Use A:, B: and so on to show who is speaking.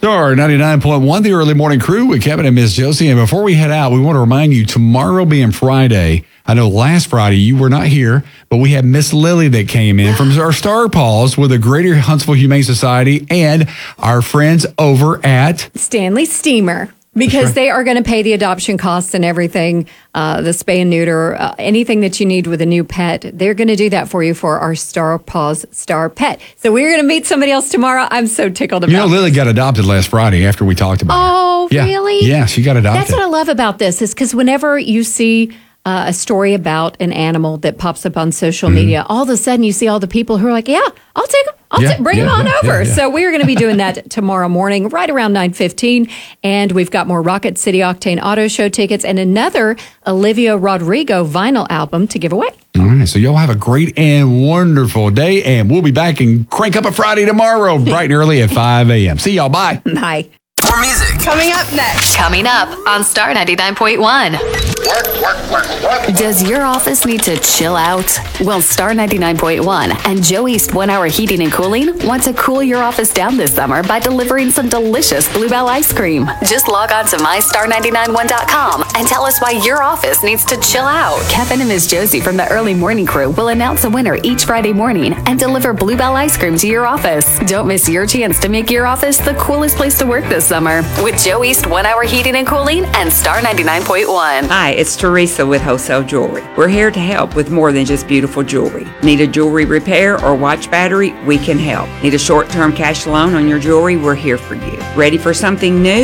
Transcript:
A: Star 99.1, the early morning crew with Kevin and Miss Josie. And before we head out, we want to remind you, tomorrow being Friday, I know last Friday you were not here, but we had Miss Lily that came in from our Star Paws with the Greater Huntsville Humane Society and our friends over at
B: Stanley Steamer. Because they are going to pay the adoption costs and everything, the spay and neuter, anything that you need with a new pet. They're going to do that for you for our Star Paws Star Pet. So we're going to meet somebody else tomorrow. I'm so tickled about it.
A: You know, Lily got adopted last Friday after we talked about it.
B: Oh, really?
A: Yeah, she got adopted.
B: That's what I love about this is because whenever you see a story about an animal that pops up on social media, all of a sudden you see all the people who are like, yeah, I'll take them. Bring them on over.
A: Yeah.
B: So we're going to be doing that tomorrow morning, right around 9:15. And we've got more Rocket City Octane Auto Show tickets and another Olivia Rodrigo vinyl album to give away.
A: All right, so y'all have a great and wonderful day, and we'll be back and crank up a Friday tomorrow, bright and early at 5 a.m. See y'all. Bye.
B: Bye.
C: More music.
D: Coming up next.
E: Coming up on Star 99.1. Does your office need to chill out? Well, Star 99.1 and Joe East 1 Hour Heating and Cooling want to cool your office down this summer by delivering some delicious Bluebell ice cream. Just log on to mystar991.com and tell us why your office needs to chill out. Kevin and Miss Josie from the early morning crew will announce a winner each Friday morning and deliver Bluebell ice cream to your office. Don't miss your chance to make your office the coolest place to work this summer with Joe East 1 Hour Heating and Cooling and Star 99.1.
F: Hi, it's Teresa with Wholesale Jewelry. We're here to help with more than just beautiful jewelry. Need a jewelry repair or watch battery? We can help. Need a short-term cash loan on your jewelry? We're here for you. Ready for something new?